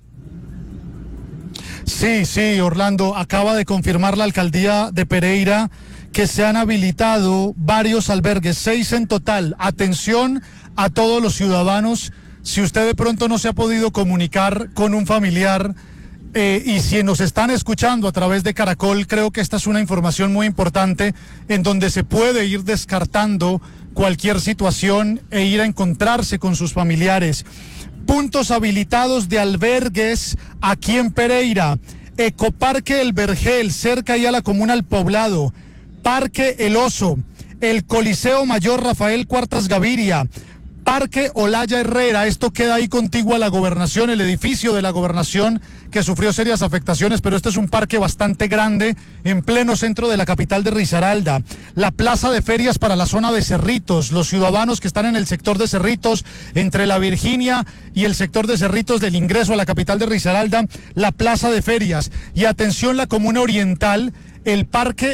Sí, Orlando, acaba de confirmar la alcaldía de Pereira que se han habilitado varios albergues, 6 en total. Atención a todos los ciudadanos, si usted de pronto no se ha podido comunicar con un familiar y si nos están escuchando a través de Caracol, creo que esta es una información muy importante en donde se puede ir descartando cualquier situación e ir a encontrarse con sus familiares. Puntos habilitados de albergues aquí en Pereira: Ecoparque El Vergel, cerca ya a la comuna El Poblado, Parque El Oso, el Coliseo Mayor Rafael Cuartas Gaviria, Parque Olaya Herrera, esto queda ahí contiguo a la gobernación, el edificio de la gobernación que sufrió serias afectaciones, pero este es un parque bastante grande en pleno centro de la capital de Risaralda. La plaza de ferias para la zona de Cerritos, los ciudadanos que están en el sector de Cerritos, entre la Virginia y el sector de Cerritos del ingreso a la capital de Risaralda, la plaza de ferias. Y atención, la comuna oriental, el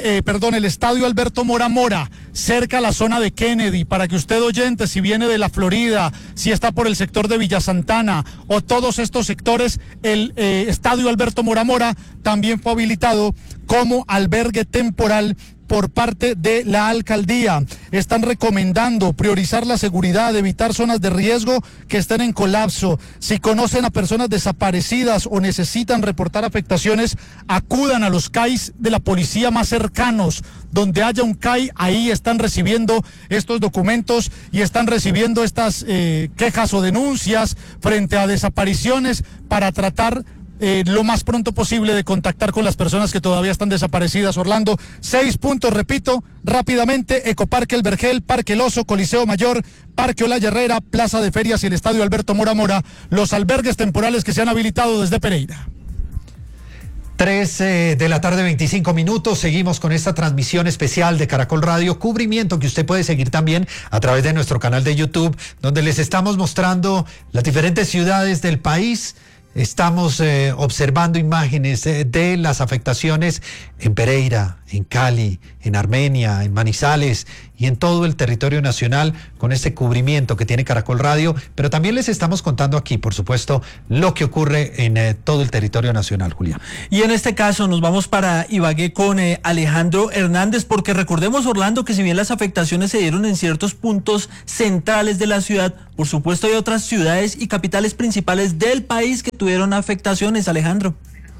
estadio Alberto Mora Mora, cerca a la zona de Kennedy, para que usted, oyente, si viene de la Florida, si está por el sector de Villa Santana o todos estos sectores, el estadio Alberto Mora Mora también fue habilitado como albergue temporal por parte de la alcaldía. Están recomendando priorizar la seguridad, evitar zonas de riesgo que estén en colapso. Si conocen a personas desaparecidas o necesitan reportar afectaciones, acudan a los CAIs de la policía más cercanos. Donde haya un CAI, ahí están recibiendo estos documentos y están recibiendo estas quejas o denuncias frente a desapariciones para tratar lo más pronto posible de contactar con las personas que todavía están desaparecidas. Orlando, 6 puntos, repito, rápidamente: Ecoparque El Vergel, Parque El Oso, Coliseo Mayor, Parque Olaya Herrera, Plaza de Ferias y el Estadio Alberto Mora Mora, los albergues temporales que se han habilitado desde Pereira. 3 de la tarde, 25 minutos. Seguimos con esta transmisión especial de Caracol Radio, cubrimiento que usted puede seguir también a través de nuestro canal de YouTube, donde les estamos mostrando las diferentes ciudades del país. Estamos observando imágenes de las afectaciones en Pereira, en Cali, en Armenia, en Manizales y en todo el territorio nacional con este cubrimiento que tiene Caracol Radio, pero también les estamos contando aquí, por supuesto, lo que ocurre en todo el territorio nacional, Julián. Y en este caso nos vamos para Ibagué con Alejandro Hernández, porque recordemos, Orlando, que si bien las afectaciones se dieron en ciertos puntos centrales de la ciudad, por supuesto hay otras ciudades y capitales principales del país que tuvieron afectaciones, Alejandro.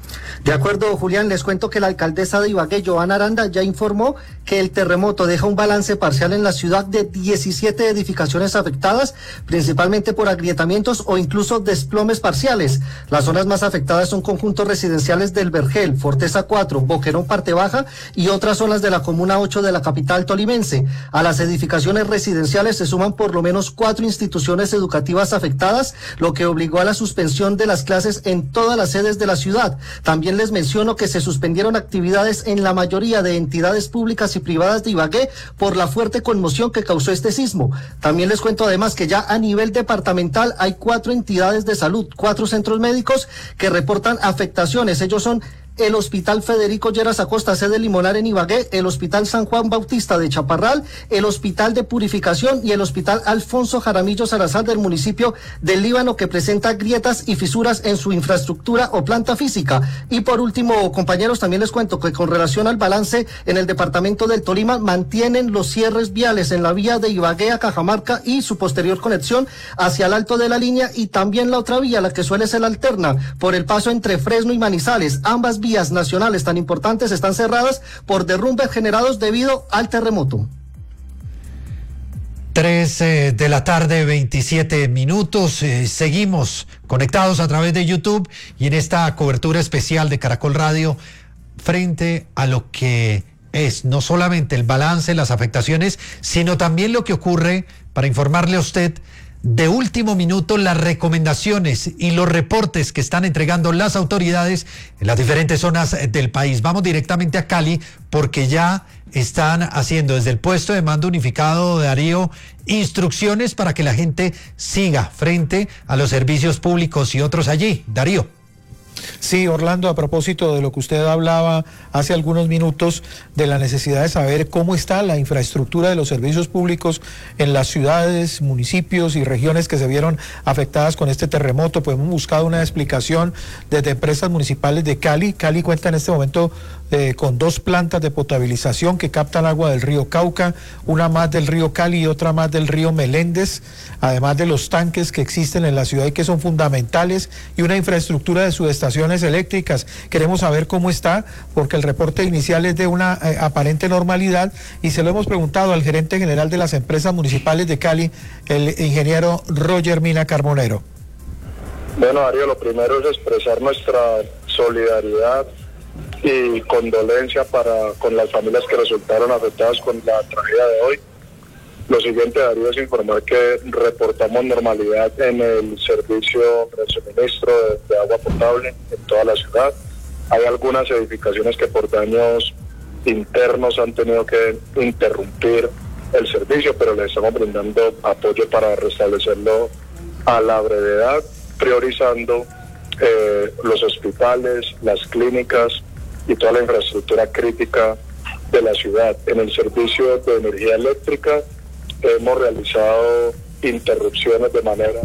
De acuerdo, Julián, les cuento que la alcaldesa de Ibagué, Joana Aranda, ya informó que el terremoto deja un balance parcial en la ciudad de 17 edificaciones afectadas, principalmente por agrietamientos o incluso desplomes parciales. Las zonas más afectadas son conjuntos residenciales del Vergel, Forteza 4, Boquerón Parte Baja y otras zonas de la Comuna 8 de la capital tolimense. A las edificaciones residenciales se suman por lo menos 4 instituciones educativas afectadas, lo que obligó a la suspensión de las clases en todas las sedes de la ciudad. También les menciono que se suspendieron actividades en la mayoría de entidades públicas y privadas de Ibagué por la fuerte conmoción que causó este sismo. También les cuento además que ya a nivel departamental hay 4 entidades de salud, 4 centros médicos que reportan afectaciones. Ellos son el Hospital Federico Lleras Acosta, sede Limonar en Ibagué, el Hospital San Juan Bautista de Chaparral, el Hospital de Purificación y el Hospital Alfonso Jaramillo Salazar del municipio del Líbano, que presenta grietas y fisuras en su infraestructura o planta física. Y por último, compañeros, también les cuento que con relación al balance en el departamento del Tolima, mantienen los cierres viales en la vía de Ibagué a Cajamarca y su posterior conexión hacia el Alto de la Línea, y también la otra vía, la que suele ser la alterna, por el paso entre Fresno y Manizales. Ambas vías nacionales tan importantes están cerradas por derrumbes generados debido al terremoto. 3 de la tarde, 27 minutos. Seguimos conectados a través de YouTube y en esta cobertura especial de Caracol Radio frente a lo que es no solamente el balance, las afectaciones, sino también lo que ocurre, para informarle a usted de último minuto, las recomendaciones y los reportes que están entregando las autoridades en las diferentes zonas del país. Vamos directamente a Cali porque ya están haciendo desde el puesto de mando unificado de Darío instrucciones para que la gente siga frente a los servicios públicos y otros allí. Darío. Sí, Orlando, a propósito de lo que usted hablaba hace algunos minutos de la necesidad de saber cómo está la infraestructura de los servicios públicos en las ciudades, municipios y regiones que se vieron afectadas con este terremoto, pues hemos buscado una explicación desde empresas municipales de Cali. Cali cuenta en este momento con 2 plantas de potabilización que captan agua del río Cauca, una más del río Cali y otra más del río Meléndez, además de los tanques que existen en la ciudad y que son fundamentales, y una infraestructura de subestaciones eléctricas. Queremos saber cómo está, porque el reporte inicial es de una aparente normalidad, y se lo hemos preguntado al gerente general de las empresas municipales de Cali, el ingeniero Roger Mina Carbonero. Bueno, Darío, lo primero es expresar nuestra solidaridad y condolencia con las familias que resultaron afectadas con la tragedia de hoy. Lo siguiente, Darío, es informar que reportamos normalidad en el servicio de suministro de agua potable en toda la ciudad. Hay algunas edificaciones que por daños internos han tenido que interrumpir el servicio, pero le estamos brindando apoyo para restablecerlo a la brevedad, priorizando los hospitales, las clínicas y toda la infraestructura crítica de la ciudad. En el servicio de energía eléctrica hemos realizado interrupciones de manera...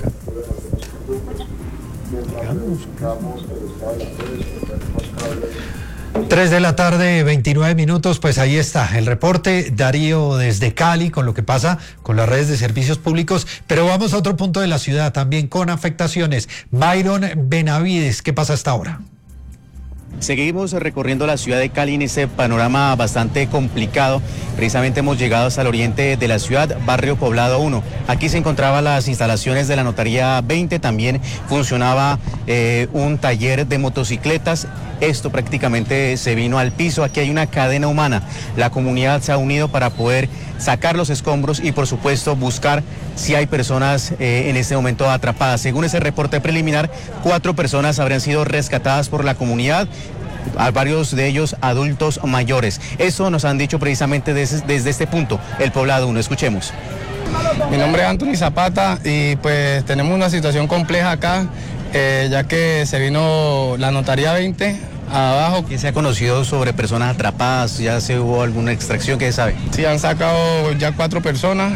3 de la tarde, 29 minutos, pues ahí está el reporte, Darío, desde Cali, con lo que pasa con las redes de servicios públicos, pero vamos a otro punto de la ciudad, también con afectaciones. Byron Benavides, ¿qué pasa hasta ahora? Seguimos recorriendo la ciudad de Cali en este panorama bastante complicado. Precisamente hemos llegado hasta el oriente de la ciudad, barrio Poblado 1. Aquí se encontraban las instalaciones de la Notaría 20, también funcionaba un taller de motocicletas. Esto prácticamente se vino al piso. Aquí hay una cadena humana. La comunidad se ha unido para poder sacar los escombros y por supuesto buscar si hay personas en este momento atrapadas. Según ese reporte preliminar, 4 personas habrían sido rescatadas por la comunidad. a varios de ellos adultos mayores. Eso nos han dicho precisamente desde este punto, el Poblado 1. Escuchemos. Mi nombre es Anthony Zapata y pues tenemos una situación compleja acá, ya que se vino la notaría 20 abajo. ¿Qué se ha conocido sobre personas atrapadas? ¿Ya se hubo alguna extracción? ¿Qué se sabe? Sí, han sacado ya 4 personas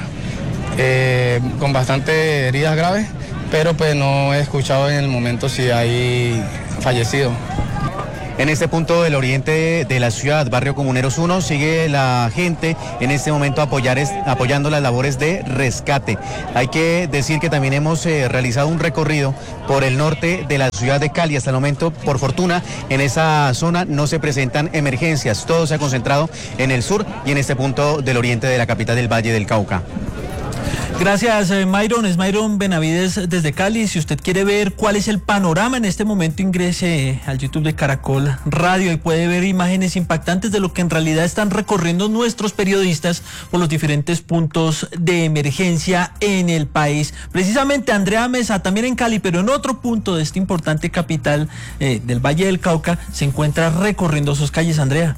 con bastantes heridas graves, pero pues no he escuchado en el momento si hay fallecido. En este punto del oriente de la ciudad, Barrio Comuneros 1, sigue la gente en este momento apoyando las labores de rescate. Hay que decir que también hemos realizado un recorrido por el norte de la ciudad de Cali. Hasta el momento, por fortuna, en esa zona no se presentan emergencias. Todo se ha concentrado en el sur y en este punto del oriente de la capital del Valle del Cauca. Gracias, Mayron. Es Mayron Benavides desde Cali. Si usted quiere ver cuál es el panorama en este momento, ingrese al YouTube de Caracol Radio y puede ver imágenes impactantes de lo que en realidad están recorriendo nuestros periodistas por los diferentes puntos de emergencia en el país. Precisamente Andrea Mesa, también en Cali, pero en otro punto de esta importante capital del Valle del Cauca, se encuentra recorriendo sus calles. Andrea.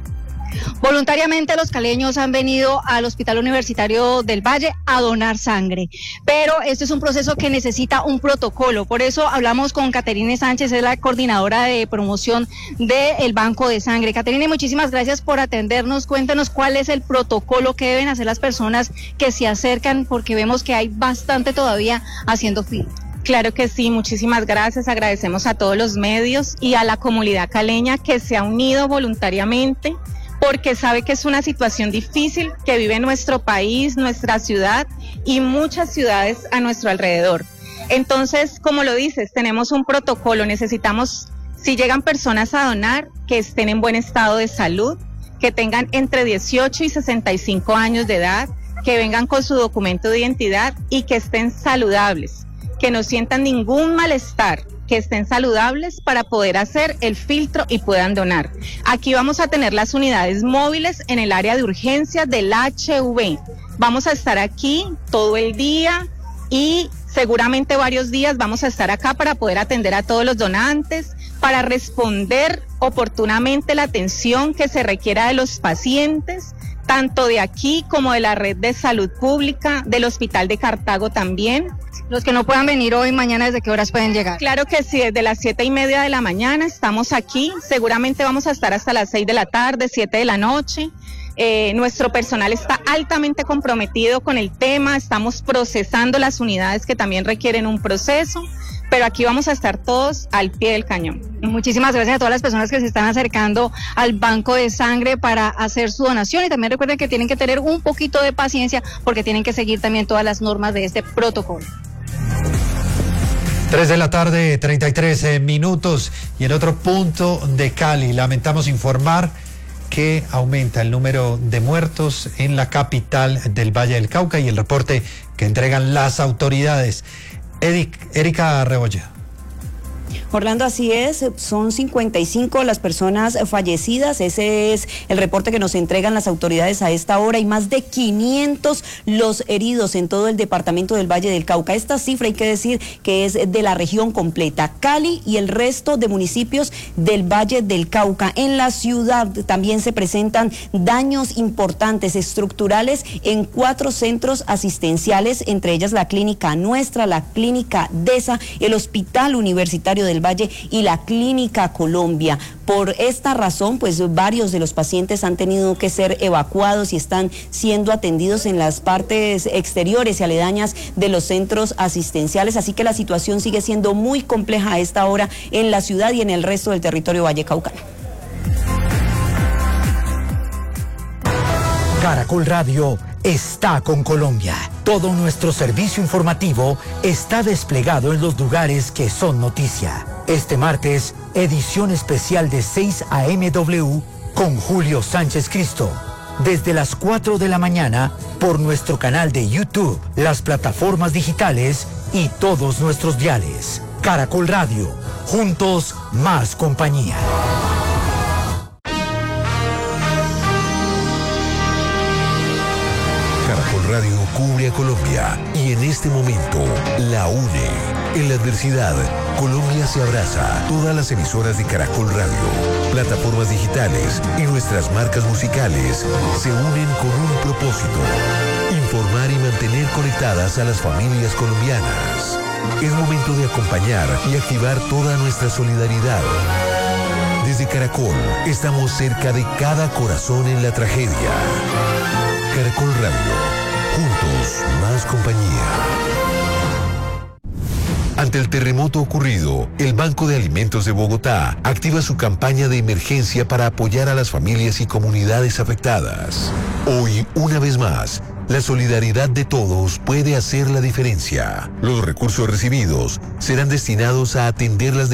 Voluntariamente los caleños han venido al Hospital Universitario del Valle a donar sangre, pero este es un proceso que necesita un protocolo. Por eso hablamos con Caterine Sánchez, es la coordinadora de promoción del Banco de Sangre. Caterine, muchísimas gracias por atendernos. Cuéntanos cuál es el protocolo que deben hacer las personas que se acercan, porque vemos que hay bastante todavía haciendo fila. Claro que sí, muchísimas gracias. Agradecemos a todos los medios y a la comunidad caleña que se ha unido voluntariamente, porque sabe que es una situación difícil que vive nuestro país, nuestra ciudad y muchas ciudades a nuestro alrededor. Entonces, como lo dices, tenemos un protocolo. Necesitamos, si llegan personas a donar, que estén en buen estado de salud, que tengan entre 18 y 65 años de edad, que vengan con su documento de identidad y que estén saludables, que no sientan ningún malestar, que estén saludables para poder hacer el filtro y puedan donar. Aquí vamos a tener las unidades móviles en el área de urgencia del HV. Vamos a estar aquí todo el día y seguramente varios días vamos a estar acá para poder atender a todos los donantes, para responder oportunamente la atención que se requiera de los pacientes, tanto de aquí como de la red de salud pública, del Hospital de Cartago también. Los que no puedan venir hoy, mañana, ¿desde qué horas pueden llegar? Claro que sí, desde las 7:30 de la mañana estamos aquí, seguramente vamos a estar hasta las 6 de la tarde, 7 de la noche. Nuestro personal está altamente comprometido con el tema, estamos procesando las unidades que también requieren un proceso, pero aquí vamos a estar todos al pie del cañón. Muchísimas gracias a todas las personas que se están acercando al banco de sangre para hacer su donación, y también recuerden que tienen que tener un poquito de paciencia porque tienen que seguir también todas las normas de este protocolo. 3 de la tarde, 33 minutos, y en otro punto de Cali lamentamos informar que aumenta el número de muertos en la capital del Valle del Cauca, y el reporte que entregan las autoridades. Erika Rebolledo. Orlando, así es, son 55 las personas fallecidas, ese es el reporte que nos entregan las autoridades a esta hora, y más de 500 los heridos en todo el departamento del Valle del Cauca. Esta cifra hay que decir que es de la región completa, Cali y el resto de municipios del Valle del Cauca. En la ciudad también se presentan daños importantes estructurales en 4 centros asistenciales, entre ellas la Clínica Nuestra, la Clínica DESA, el Hospital Universitario del Valle y la Clínica Colombia. Por esta razón, pues varios de los pacientes han tenido que ser evacuados y están siendo atendidos en las partes exteriores y aledañas de los centros asistenciales, así que la situación sigue siendo muy compleja a esta hora en la ciudad y en el resto del territorio vallecaucano. Caracol Radio está con Colombia. Todo nuestro servicio informativo está desplegado en los lugares que son noticia. Este martes, edición especial de 6 a.m.w. con Julio Sánchez Cristo. Desde las 4 de la mañana por nuestro canal de YouTube, las plataformas digitales y todos nuestros diales. Caracol Radio, juntos más compañía. Caracol Radio cubre a Colombia y en este momento la une. En la adversidad, Colombia se abraza. Todas las emisoras de Caracol Radio, plataformas digitales y nuestras marcas musicales se unen con un propósito: informar y mantener conectadas a las familias colombianas. Es momento de acompañar y activar toda nuestra solidaridad. Desde Caracol, estamos cerca de cada corazón en la tragedia. Caracol Radio, juntos, más compañía. Ante el terremoto ocurrido, el Banco de Alimentos de Bogotá activa su campaña de emergencia para apoyar a las familias y comunidades afectadas. Hoy, una vez más, la solidaridad de todos puede hacer la diferencia. Los recursos recibidos serán destinados a atender las